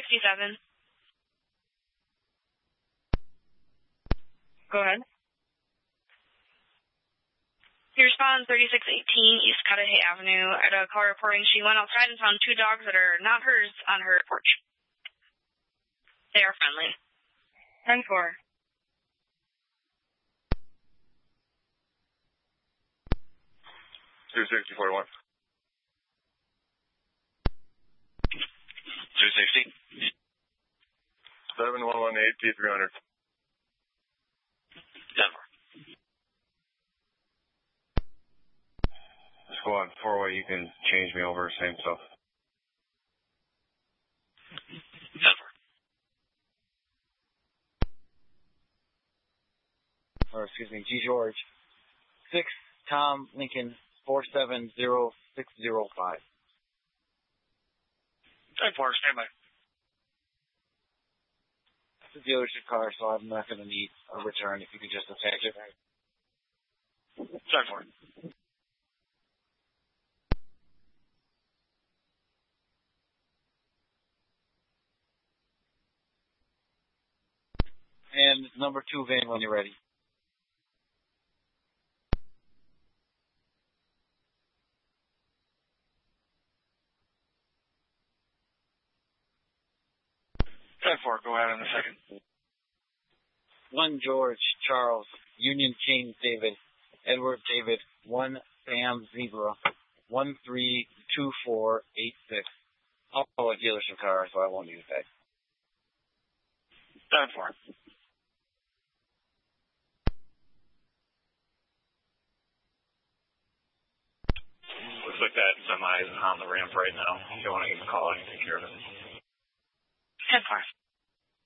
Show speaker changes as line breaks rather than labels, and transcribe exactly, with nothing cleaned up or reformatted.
sixty-seven. Go ahead. You respond thirty-six eighteen East Cudahy Avenue. At a call reporting she went outside and found two dogs that are not hers on her porch. They are friendly. ten four.
two sixty forty-one.
two sixty.
seven one one eight T three hundred.
Denver.
Squad, four-way, you can change me over, same stuff.
Denver.
Or, excuse me, G. George. six Tom Lincoln four seven zero six zero five.
ten four, stand by.
It's a dealership car, so I'm not going to need a return if you could just attach it.
ten four.
And number two van when you're ready.
ten four, go ahead in a second.
one George Charles, Union King David, Edward David, one Sam Zebra, one three two four eight six. I'll call a dealership car, so I won't use that.
ten four. Looks like that semi is on the ramp right now. If you want to give him a call, I can take care of it.
ten four.